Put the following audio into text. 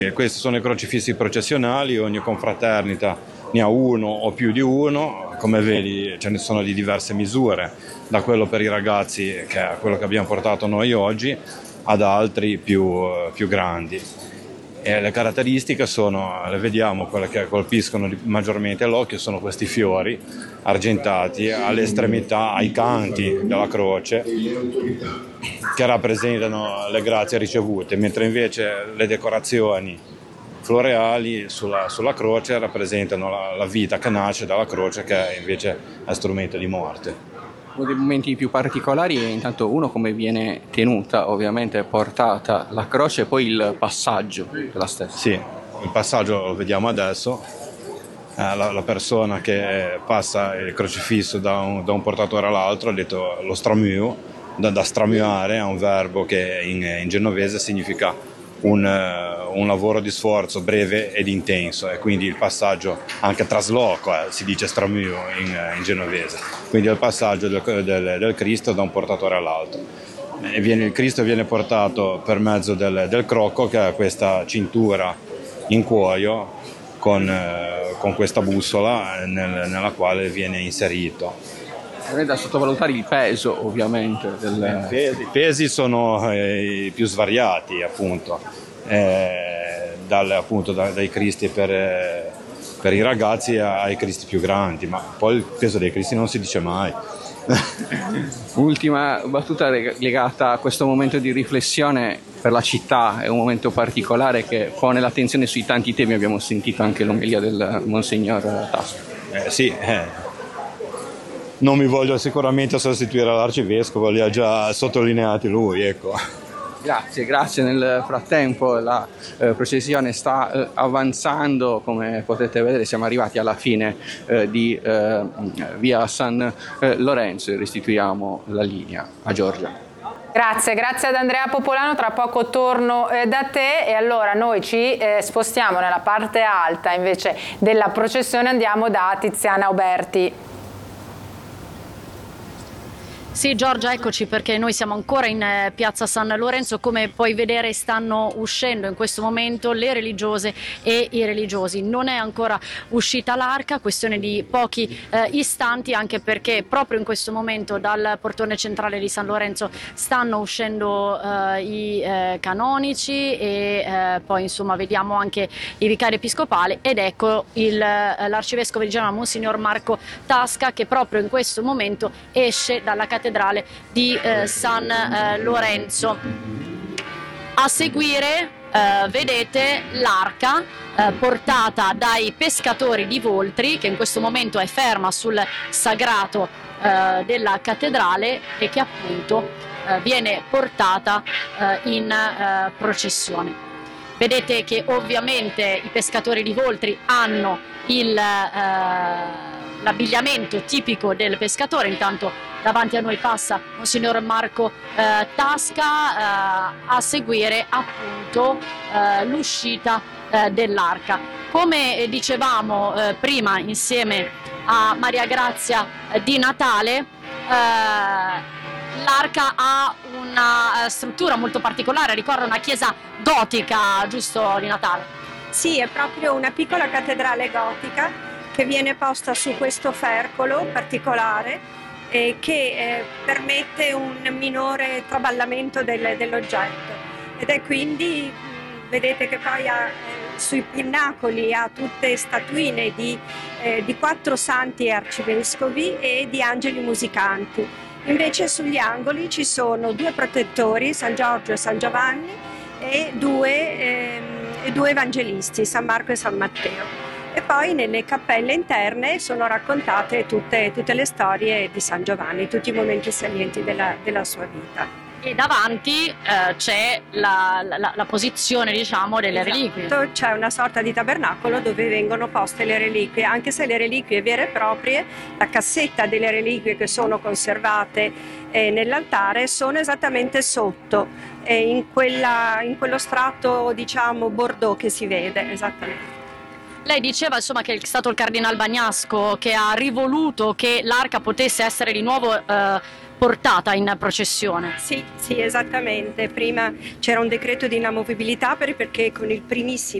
E questi sono i crocifissi processionali, ogni confraternita ne ha uno o più di uno, come vedi ce ne sono di diverse misure, da quello per i ragazzi, che è quello che abbiamo portato noi oggi, ad altri più grandi. E le caratteristiche sono, le vediamo, quelle che colpiscono maggiormente l'occhio sono questi fiori argentati alle estremità, ai canti della croce, che rappresentano le grazie ricevute, mentre invece le decorazioni floreali sulla croce rappresentano la vita che nasce dalla croce, che invece è strumento di morte. Uno dei momenti più particolari è intanto come viene tenuta, ovviamente portata la croce, e poi il passaggio della stessa. Sì, il passaggio lo vediamo adesso, la persona che passa il crocifisso da un portatore all'altro, ha detto lo stramuo, da stramuare è un verbo che in genovese significa un lavoro di sforzo breve ed intenso, e quindi il passaggio, anche trasloco, si dice stramuo in genovese, quindi è il passaggio del Cristo da un portatore all'altro. Il Cristo viene portato per mezzo del crocco, che è questa cintura in cuoio con questa bussola nella quale viene inserito. Non è da sottovalutare il peso, ovviamente. I pesi sono i più svariati, appunto, dai Cristi per i ragazzi ai Cristi più grandi, ma poi il peso dei Cristi non si dice mai. Ultima battuta legata a questo momento di riflessione per la città, è un momento particolare che pone l'attenzione sui tanti temi. Abbiamo sentito anche l'omelia del Monsignor Tasca. Sì, non mi voglio sicuramente sostituire all'arcivescovo, li ha già sottolineati lui, ecco. Grazie. Nel frattempo la processione sta avanzando, come potete vedere siamo arrivati alla fine di via San Lorenzo, e restituiamo la linea a Giorgia. Grazie ad Andrea Popolano, tra poco torno da te, e allora noi ci spostiamo nella parte alta invece della processione, andiamo da Tiziana Uberti. Sì, Giorgia, eccoci, perché noi siamo ancora in piazza San Lorenzo. Come puoi vedere stanno uscendo in questo momento le religiose e i religiosi. Non è ancora uscita l'arca, questione di pochi istanti, anche perché proprio in questo momento dal portone centrale di San Lorenzo stanno uscendo i canonici, e poi insomma vediamo anche i vicari episcopali, ed ecco l'arcivescovo di Genova Monsignor Marco Tasca, che proprio in questo momento esce dalla cattedrale di San Lorenzo. A seguire vedete l'arca portata dai pescatori di Voltri, che in questo momento è ferma sul sagrato della cattedrale, e che appunto viene portata in processione. Vedete che ovviamente i pescatori di Voltri hanno l'abbigliamento tipico del pescatore. Intanto davanti a noi passa Monsignor Marco Tasca, a seguire appunto l'uscita dell'arca. Come dicevamo prima insieme a Maria Grazia di Natale, l'arca ha una struttura molto particolare, ricorda una chiesa gotica, giusto, di Natale? Sì, è proprio una piccola cattedrale gotica che viene posta su questo fercolo particolare, che permette un minore traballamento dell'oggetto, ed è quindi, vedete che poi sui pinnacoli ha tutte statuine di 4 santi arcivescovi e di angeli musicanti. Invece sugli angoli ci sono 2 protettori, San Giorgio e San Giovanni, e due evangelisti, San Marco e San Matteo. E poi nelle cappelle interne sono raccontate tutte le storie di San Giovanni, tutti i momenti salienti della sua vita. E davanti c'è la posizione, diciamo, delle reliquie. C'è una sorta di tabernacolo dove vengono poste le reliquie, anche se le reliquie vere e proprie, la cassetta delle reliquie che sono conservate nell'altare, sono esattamente sotto, in quello strato, diciamo, bordeaux che si vede, esattamente. Lei diceva insomma che è stato il Cardinal Bagnasco che ha rivoluto che l'arca potesse essere di nuovo portata in processione. Sì, esattamente. Prima c'era un decreto di inamovibilità perché con il primissimo